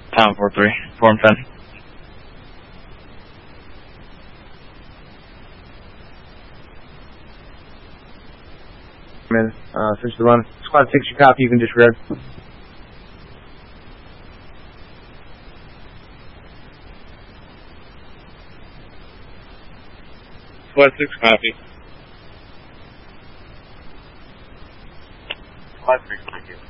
Tom 4-3, form 10. Finish the run. Squad 6, you copy, you can disregard. Squad 6, copy. Squad 6, thank you.